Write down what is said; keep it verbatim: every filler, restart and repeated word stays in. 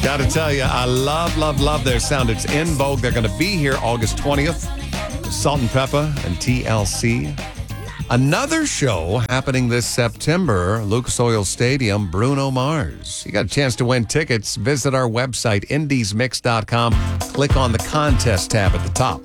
Gotta tell you, I love, love, love their sound. It's in vogue. They're going to be here August twentieth. Salt and Pepper and T L C. Another show happening this September, Lucas Oil Stadium, Bruno Mars. You got a chance to win tickets. Visit our website, indies mix dot com. Click on the contest tab at the top.